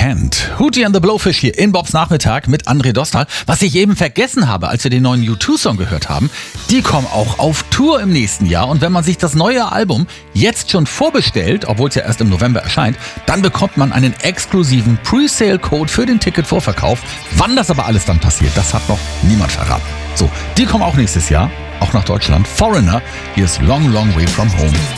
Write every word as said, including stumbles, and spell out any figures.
Hand. Hootie and the Blowfish hier in Bobs Nachmittag mit André Dostal. Was ich eben vergessen habe, als wir den neuen U zwei Song gehört haben, die kommen auch auf Tour im nächsten Jahr. Und wenn man sich das neue Album jetzt schon vorbestellt, obwohl es ja erst im November erscheint, dann bekommt man einen exklusiven Presale-Code für den Ticketvorverkauf. Wann das aber alles dann passiert, das hat noch niemand verraten. So, die kommen auch nächstes Jahr, auch nach Deutschland. Foreigner, hier ist Long, Long Way From Home.